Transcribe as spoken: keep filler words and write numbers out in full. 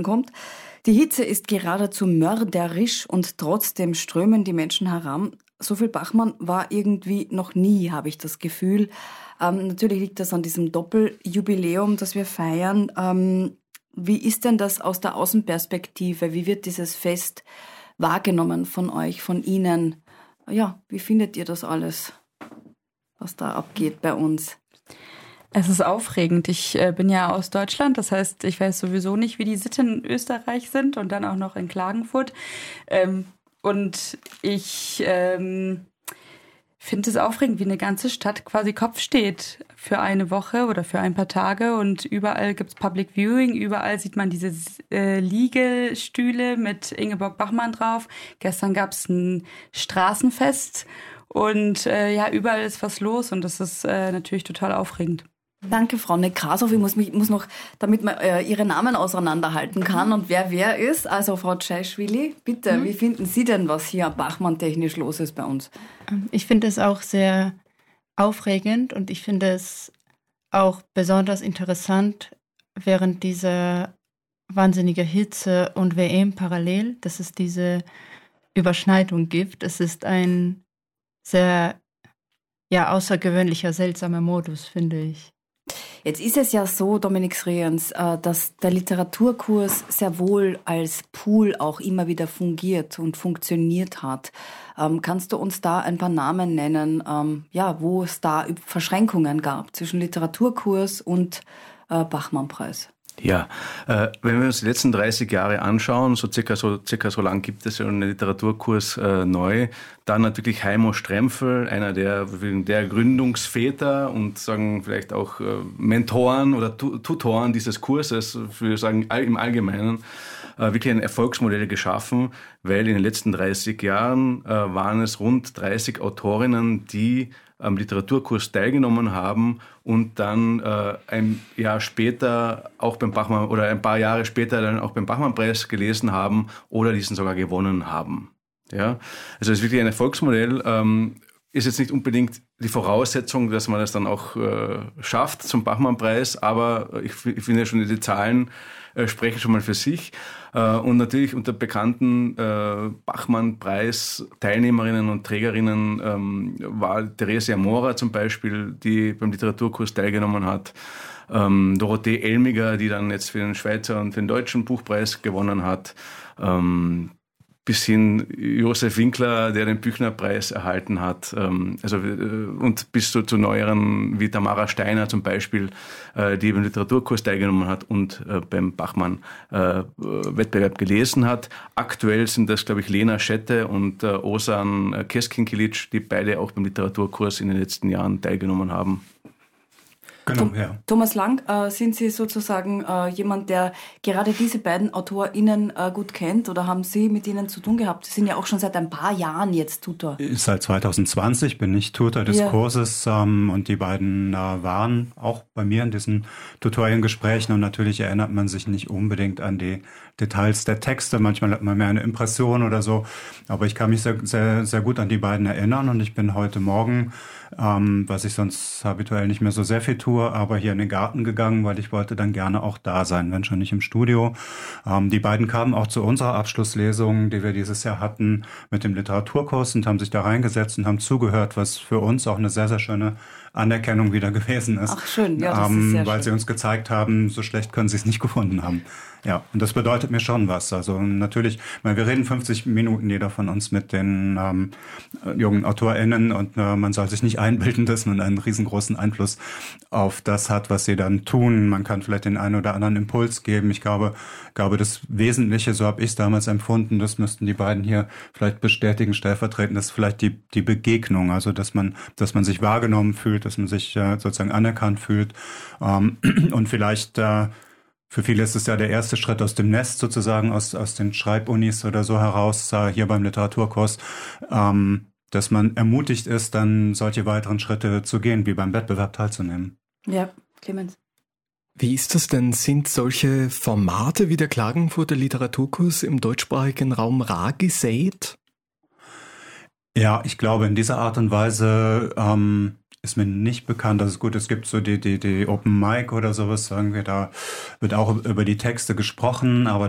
Garten kommt. Die Hitze ist geradezu mörderisch und trotzdem strömen die Menschen heran. So viel Bachmann war irgendwie noch nie, habe ich das Gefühl. Ähm, natürlich liegt das an diesem Doppeljubiläum, das wir feiern. Ähm, wie ist denn das aus der Außenperspektive? Wie wird dieses Fest wahrgenommen von euch, von Ihnen? Ja, wie findet ihr das alles, was da abgeht bei uns? Es ist aufregend. Ich äh, bin ja aus Deutschland, das heißt, ich weiß sowieso nicht, wie die Sitten in Österreich sind und dann auch noch in Klagenfurt. Ähm, und ich ähm, finde es aufregend, wie eine ganze Stadt quasi Kopf steht für eine Woche oder für ein paar Tage und überall gibt's Public Viewing, überall sieht man diese äh, Liegestühle mit Ingeborg Bachmann drauf. Gestern gab's ein Straßenfest und äh, ja, überall ist was los und das ist äh, natürlich total aufregend. Danke, Frau Nekrasov. Ich muss, mich, muss noch, damit man äh, Ihre Namen auseinanderhalten kann und wer wer ist. Also Frau Tscheischwili, bitte, mhm. wie finden Sie denn, was hier Bachmann-technisch los ist bei uns? Ich finde es auch sehr aufregend und ich finde es auch besonders interessant, während dieser wahnsinnigen Hitze und W M parallel, dass es diese Überschneidung gibt. Es ist ein sehr ja, außergewöhnlicher, seltsamer Modus, finde ich. Jetzt ist es ja so, Dominik Sriens, dass der Literaturkurs sehr wohl als Pool auch immer wieder fungiert und funktioniert hat. Kannst du uns da ein paar Namen nennen, ja, wo es da Verschränkungen gab zwischen Literaturkurs und Bachmann-Preis? Ja, äh, wenn wir uns die letzten dreißig Jahre anschauen, so circa so, circa so lang gibt es ja einen Literaturkurs äh, neu, dann natürlich Heimo Strempfel, einer der, der Gründungsväter und sagen vielleicht auch äh, Mentoren oder tu- Tutoren dieses Kurses, für sagen all, im Allgemeinen, äh, wirklich ein Erfolgsmodell geschaffen, weil in den letzten dreißig Jahren äh, waren es rund dreißig Autorinnen, die am Literaturkurs teilgenommen haben und dann äh, ein Jahr später auch beim Bachmann oder ein paar Jahre später dann auch beim Bachmann-Preis gelesen haben oder diesen sogar gewonnen haben. Ja, also es ist wirklich ein Erfolgsmodell. Ähm, ist jetzt nicht unbedingt die Voraussetzung, dass man das dann auch äh, schafft zum Bachmann-Preis, aber ich, ich finde schon, die Zahlen äh, sprechen schon mal für sich. Äh, und natürlich unter bekannten äh, Bachmann-Preis-Teilnehmerinnen und Trägerinnen ähm, war Theresia Mora zum Beispiel, die beim Literaturkurs teilgenommen hat. Ähm, Dorothee Elmiger, die dann jetzt für den Schweizer und den deutschen Buchpreis gewonnen hat. Ähm, bis hin Josef Winkler, der den Büchner-Preis erhalten hat, ähm, also äh, und bis zu, zu neueren wie Tamara Steiner zum Beispiel, äh, die beim Literaturkurs teilgenommen hat und äh, beim Bachmann-Wettbewerb äh, gelesen hat. Aktuell sind das, glaube ich, Lena Schette und äh, Osan Keskinkilic, die beide auch beim Literaturkurs in den letzten Jahren teilgenommen haben. Genau, ja. Thomas Lang, äh, sind Sie sozusagen äh, jemand, der gerade diese beiden AutorInnen äh, gut kennt oder haben Sie mit ihnen zu tun gehabt? Sie sind ja auch schon seit ein paar Jahren jetzt Tutor. Seit zwanzig zwanzig bin ich Tutor des ja. Kurses ähm, und die beiden äh, waren auch bei mir in diesen Tutoriengesprächen und natürlich erinnert man sich nicht unbedingt an die Details der Texte. Manchmal hat man mehr eine Impression oder so, aber ich kann mich sehr, sehr, sehr gut an die beiden erinnern und ich bin heute Morgen, ähm, was ich sonst habituell nicht mehr so sehr viel tue, aber hier in den Garten gegangen, weil ich wollte dann gerne auch da sein, wenn schon nicht im Studio. Ähm, die beiden kamen auch zu unserer Abschlusslesung, die wir dieses Jahr hatten, mit dem Literaturkurs und haben sich da reingesetzt und haben zugehört, was für uns auch eine sehr, sehr schöne Anerkennung wieder gewesen ist. Ach schön, ja, das ähm, ist sehr weil schön. Sie uns gezeigt haben, so schlecht können Sie es nicht gefunden haben. Ja, und das bedeutet mir schon was. Also natürlich, weil wir reden fünfzig Minuten jeder von uns mit den ähm, jungen AutorInnen und äh, man soll sich nicht einbilden, dass man einen riesengroßen Einfluss auf das hat, was sie dann tun. Man kann vielleicht den einen oder anderen Impuls geben. Ich glaube, glaube das Wesentliche, so habe ich es damals empfunden, das müssten die beiden hier vielleicht bestätigen, stellvertretend, das ist vielleicht die die Begegnung, also dass man dass man sich wahrgenommen fühlt, dass man sich äh, sozusagen anerkannt fühlt ähm, und vielleicht äh, für viele ist es ja der erste Schritt aus dem Nest sozusagen, aus aus den Schreibunis oder so heraus, äh, hier beim Literaturkurs, ähm, dass man ermutigt ist, dann solche weiteren Schritte zu gehen, wie beim Wettbewerb teilzunehmen. Ja, Clemens. Wie ist das denn? Sind solche Formate wie der Klagenfurter Literaturkurs im deutschsprachigen Raum rar gesät? Ja, ich glaube, in dieser Art und Weise ähm, ist mir nicht bekannt, dass es gut, es gibt so die, die, die Open Mic oder sowas, sagen wir, da wird auch über die Texte gesprochen, aber